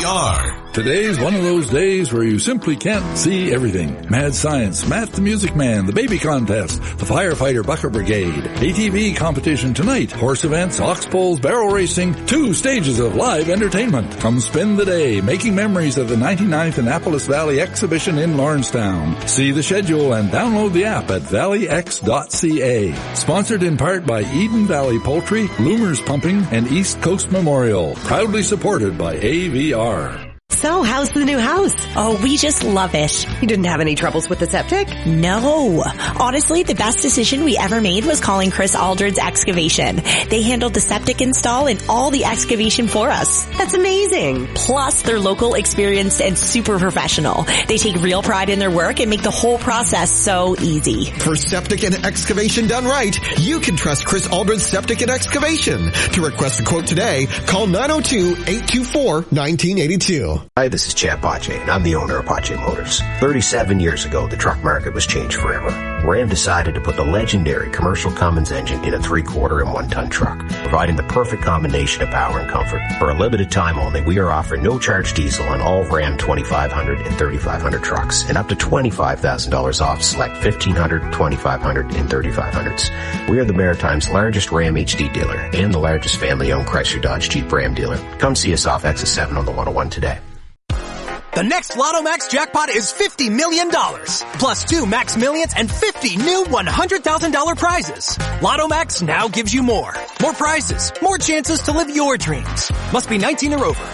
AVR. Today's one of those days where you simply can't see everything. Mad Science, Matt the Music Man, the Baby Contest, the Firefighter Bucket Brigade, ATV competition tonight, horse events, ox pulls, barrel racing, 2 stages of live entertainment. Come spend the day making memories of the 99th Annapolis Valley Exhibition in Lawrencetown. See the schedule and download the app at valleyx.ca. Sponsored in part by Eden Valley Poultry, Loomers Pumping, and East Coast Memorial. Proudly supported by AVR. So, how's the new house? Oh, we just love it. You didn't have any troubles with the septic? No. Honestly, the best decision we ever made was calling Chris Aldred's Excavation. They handled the septic install and all the excavation for us. That's amazing. Plus, they're local, experienced, and super professional. They take real pride in their work and make the whole process so easy. For septic and excavation done right, you can trust Chris Aldred's Septic and Excavation. To request a quote today, call 902-824-1982. Hi, this is Chad Pache, and I'm the owner of Pache Motors. 37 years ago, the truck market was changed forever. Ram decided to put the legendary commercial Cummins engine in a 3/4 and 1-ton truck, providing the perfect combination of power and comfort. For a limited time only, we are offering no-charge diesel on all Ram 2500 and 3500 trucks, and up to $25,000 off select 1500, 2500, and 3500s. We are the Maritime's largest Ram HD dealer and the largest family-owned Chrysler Dodge Jeep Ram dealer. Come see us off Exit 7 on the 101 today. The next Lotto Max jackpot is $50 million, plus 2 Max Millions and 50 new $100,000 prizes. Lotto Max now gives you more. More prizes, more chances to live your dreams. Must be 19 or over.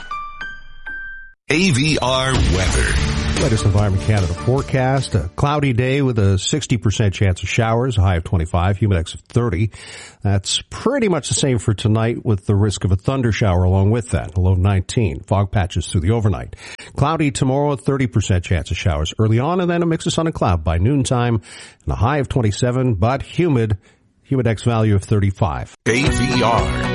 AVR weather. Latest Environment Canada forecast, a cloudy day with a 60% chance of showers, a high of 25, humidex of 30. That's pretty much the same for tonight with the risk of a thunder shower along with that, a low of 19. Fog patches through the overnight. Cloudy tomorrow, a 30% chance of showers early on, and then a mix of sun and cloud by noontime, and a high of 27, but humid, humidex value of 35. AVR.